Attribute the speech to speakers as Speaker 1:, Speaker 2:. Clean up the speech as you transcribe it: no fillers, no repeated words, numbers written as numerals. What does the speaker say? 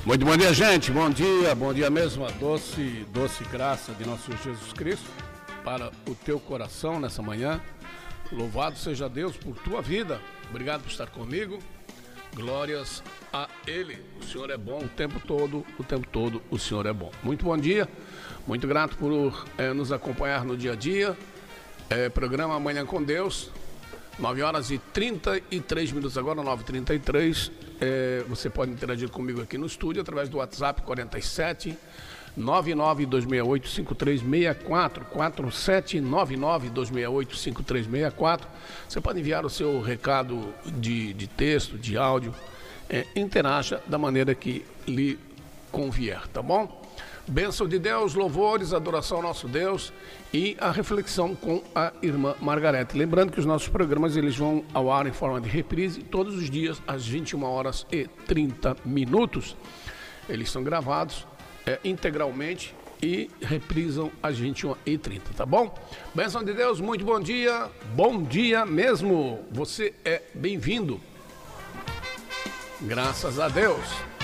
Speaker 1: Muito bom dia, gente. Bom dia mesmo. A doce graça de nosso Senhor Jesus Cristo para o teu coração nessa manhã. Louvado seja Deus por tua vida. Obrigado por estar comigo. Glórias a Ele. O Senhor é bom o tempo todo o Senhor é bom. Muito bom dia. Muito grato por nos acompanhar no dia a dia. Programa Amanhã com Deus. 9 horas e 33 minutos agora, 9h33. Você pode interagir comigo aqui no estúdio através do WhatsApp 47 992685364, 4799-268-5364. Você pode enviar o seu recado de texto, de áudio. Interaja da maneira que lhe convier, tá bom? Bênção de Deus, louvores, adoração ao nosso Deus e a reflexão com a irmã Margarete. Lembrando que os nossos programas eles vão ao ar em forma de reprise todos os dias às 21h30. Eles são gravados integralmente e reprisam às 21h30, tá bom? Bênção de Deus, muito bom dia mesmo. Você é bem-vindo. Graças a Deus.